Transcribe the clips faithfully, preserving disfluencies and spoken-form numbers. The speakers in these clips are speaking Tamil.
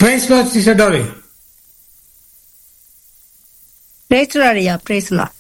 Praise Lord, Sister Dolly. Praise Lord, ஐயா, praise Lord.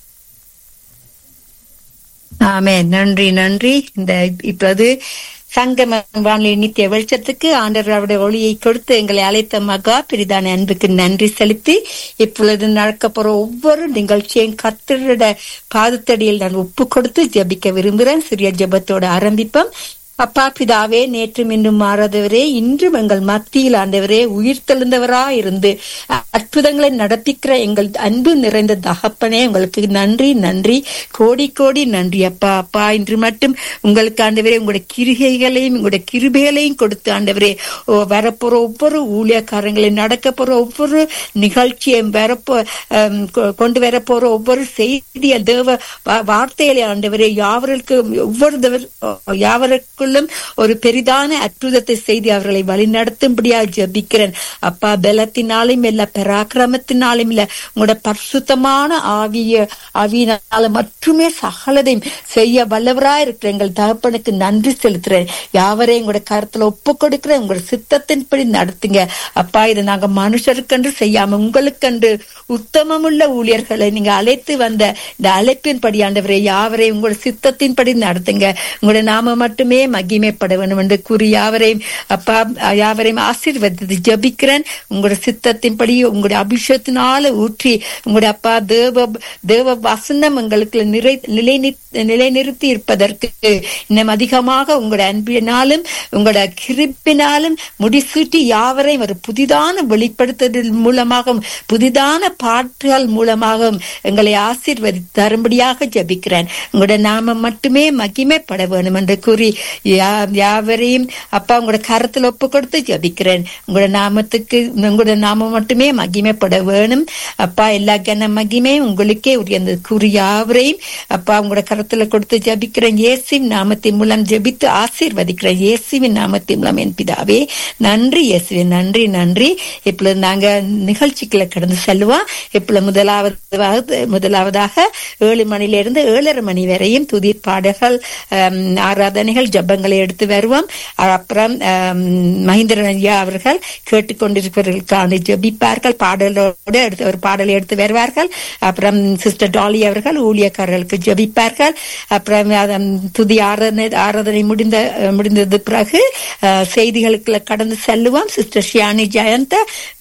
ஆமென். நன்றி நன்றி. இந்த இப்போது சங்கம வானிலை நித்திய வெளிச்சத்துக்கு ஆண்டவர் அவருடைய ஒளியை கொடுத்து எங்களை அழைத்த மகா பெரிதான அன்புக்கு நன்றி செலுத்தி இப்பொழுது நடக்க போற ஒவ்வொரு நிகழ்ச்சியும் கர்த்தருடைய பாதத்தடியில் நான் ஒப்பு கொடுத்து ஜெபிக்க விரும்புகிறேன். சிறிய ஜெபத்தோடு ஆரம்பிப்போம். அப்பா பிதாவே, நேற்றும் இன்றும் மாறாதவரே, இன்றும் எங்கள் மத்தியில் ஆண்டவரே உயிர் தெழுந்தவரா இருந்து அற்புதங்களை நடப்பிக்கிற எங்கள் அன்பு நிறைந்த தகப்பனே, உங்களுக்கு நன்றி நன்றி கோடி கோடி நன்றி அப்பா. அப்பா இன்று மட்டும் உங்களுக்கு ஆண்டவரே உங்களுடைய கிருகைகளையும் உங்களுடைய கிருபைகளையும் கொடுத்து ஆண்டவரே வரப்போற ஒவ்வொரு ஊழியக்காரங்களையும் நடக்க போற ஒவ்வொரு நிகழ்ச்சியையும் வரப்போ கொண்டு வரப்போற ஒவ்வொரு செய்திய தேவ வார்த்தைகளை ஆண்டவரே யாவருக்கு ஒவ்வொரு யாவருக்குள்ளும் ஒரு பெரிதான அற்புதத்தை செய்து அவர்களை வழி நடத்தும்படியா ஜெபிக்கிறேன் அப்பா. பலத்தினாலும் இல்ல, பராக்கிரமத்தினாலும் இல்ல, உங்களோட பரிசுத்தமான ஆவிய ஆவியினால மட்டுமே சகலதையும் செய்ய வல்லவரா இருக்கிற எங்கள் தகப்பனுக்கு நன்றி செலுத்துறேன். யாவரையும் உங்களோட கருத்துல ஒப்பு கொடுக்கிறேன். உங்களோட சித்தத்தின்படி நடத்துங்க அப்பா. இதை நாங்க மனுஷருக்கென்று செய்யாம உங்களுக்கென்று உத்தமமுள்ள ஊழியர்களை நீங்க அழைத்து வந்த இந்த அழைப்பின்படி ஆண்டவரே யாவரையும் உங்களோட சித்தத்தின்படி நடத்துங்க. உங்களோட நாம மட்டுமே மகிமைப்பட வேண்டும் என்று கூறி யாவரையும் அப்பா யாவரையும் ஆசீர்வதித்து ஜெபிக்கிறேன். உங்களோட சித்தத்தின்படி உங்களுடைய அபிஷேகத்தினால ஊற்றி உங்களுடைய அப்பா தேவ தேவ வசனம் எங்களுக்கு நிறை நிலை நிலைநிறுத்தி இருப்பதற்கு இன்னும் அதிகமாக உங்களோட அன்பினாலும் உங்களோட கிருபினாலும் முடிசூட்டி யாவரையும் ஒரு புதிதான வெளிப்படுத்துதல் மூலமாகவும் புதிதான பாட்டுகள் மூலமாகவும் எங்களை ஆசீர்வதி தரும்படியாக ஜெபிக்கிறேன். உங்களோட நாமம் மட்டுமே மகிமைப்பட வேண்டும் என்று கூறி யாவரையும் அப்பா உங்களோட கரத்தில் ஒப்பு கொடுத்து ஜெபிக்கிறேன். உங்களோட நாமத்துக்கு உங்களோட நாமம் மட்டுமே மகிமைப்பட வேணும் அப்பா. எல்லா கன மகிமை உங்களுக்கே உரியது கூறி யாவரையும் அப்பா உங்களோட கரத்துல கொடுத்து ஜெபிக்கிறேன். இயேசுவின் நாமத்தின் மூலம் ஜெபித்து ஆசீர்வதிக்கிறேன். இயேசுவின் நாமத்தின் மூலம் என் பிதாவே நன்றி. இயேசுவின் நன்றி நன்றி. இப்பொழுது நாங்க நிகழ்ச்சிக்குள்ள கடந்து செல்வோம். இப்பொழுது முதலாவது முதலாவதாக ஏழு மணிலிருந்து ஏழரை மணி வரையும் துதிர் பாடல்கள், ஆராதனைகள், ஜபங்களை எடுத்து வருவோம். அப்புறம் மகேந்திரன் ஐயா அவர்கள் கேட்டுக்கொண்டிருப்பவர்களுக்கான ஜபிப்பார்கள். பாடலோடு எடுத்து ஒரு பாடலை எடுத்து வருவார்கள். அப்புறம் சிஸ்டர் டாலி அவர்கள் ஊழியக்காரர்களுக்கு ஜபிப்பார்கள். அப்புறம் துதி ஆராதனை ஆராதனை முடிந்த முடிந்தது பிறகு செய்திகளுக்கு கடந்து செல்லுவோம். சிஸ்டர் ஷியானி ஜெயந்த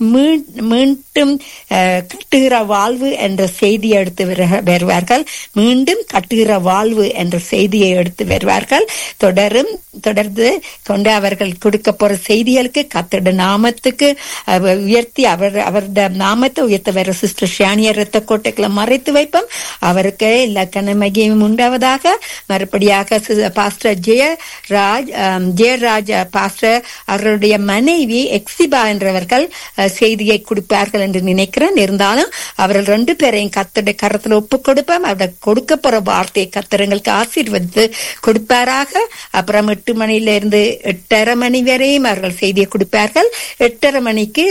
மீண்டும் கட்டுகிற வாழ்வு என்ற செய்தியை எடுத்து வருவார்கள். மீண்டும் கட்டுகிற வாழ்வு என்ற செய்தியை எடுத்து வருவார்கள். தொடரும் தொடர்ந்து கொண்டு அவர்கள் கொடுக்க போற செய்திகளுக்கு கர்த்தருடைய நாமத்துக்கு உயர்த்தி அவர் அவருடைய நாமத்தை உயர்த்த வர சிஸ்டர் ஷியானிய ரத்த கோட்டைகளை மறைத்து வைப்போம். அவருக்கு எல்லா கனமகியும் உண்டாவதாக. மறுபடியாக பாஸ்டர் ஜெயராஜ் ஜெயராஜ் பாஸ்டர் அவருடைய மனைவி எக்ஸிபா என்றவர்கள் செய்தியை கொடுப்பார்கள் என்று நினைக்கிறேன். இருந்தாலும் அவர்கள் ரெண்டு பேரையும் கர்த்தருடைய கரத்துல ஒப்பு கொடுப்போம். அவருடைய கொடுக்க போற வார்த்தையை கர்த்தர்களுக்கு ஆசீர்வதித்து கொடுப்பாராக. அப்புறம் எட்டு மணில இருந்து எட்டரை மணி வரையும் அவர்கள் செய்தியை கொடுப்பார்கள். எட்டரை மணிக்கு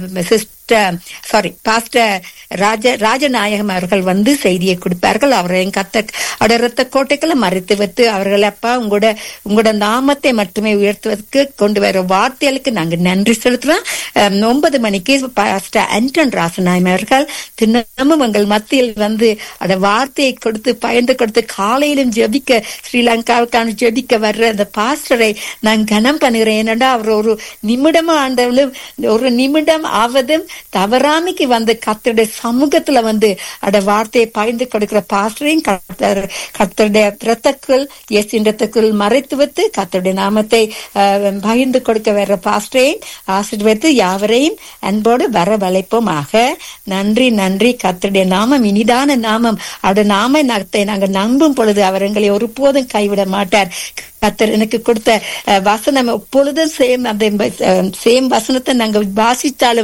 சாரி பாஸ்டர் ராஜ ராஜநாயகம் அவர்கள் வந்து செய்தியை கொடுப்பார்கள். அவரையும் கத்த அவருடைய ரத்த கோட்டைகளை மறைத்து வைத்து அவர்கள் அப்பா உங்களோட உங்களோட நாமத்தை மட்டுமே உயர்த்துவதற்கு கொண்டு வர வார்த்தைகளுக்கு நாங்கள் நன்றி செலுத்துறோம். ஒன்பது மணிக்கு பாஸ்டர் ஆண்டன் ராசநாயகம் அவர்கள் தினமும் எங்கள் மத்தியில் வந்து அந்த வார்த்தையை கொடுத்து பயந்து கொடுத்து காலையிலும் ஜெபிக்க ஸ்ரீலங்காவுக்கான ஜெபிக்க வர்ற அந்த பாஸ்டரை நான் கனம் பண்ணுகிறேன். ஏனென்றா அவர் ஒரு நிமிடம் ஆண்டவளும் ஒரு நிமிடம் ஆவதும் தவறாமைக்கு வந்து கர்த்தருடைய சமூகத்துல வந்து அட வார்த்தையை பயந்து கொடுக்கிற பாஸ்டரையும் கர்த்தர் கர்த்தருடைய ரத்தக்குள் இயேசுவின் ரத்தக்குள் மறைத்து வைத்து கர்த்தருடைய நாமத்தை பகிர்ந்து கொடுக்க வர்ற பாஸ்டரையும் ஆசீர்வதித்து யாவரையும் அன்போடு வர வளைப்போமாக. நன்றி நன்றி. கர்த்தருடைய நாமம் இனிதான நாமம். அவருடைய நாம நாங்கள் நம்பும் பொழுது அவர் எங்களை ஒருபோதும் கைவிட மாட்டார். கர்த்தர் எனக்கு கொடுத்த வசனம் எப்பொழுதும் சேம் அந்த சேம் வசனத்தை நாங்கள் வாசித்தாலும்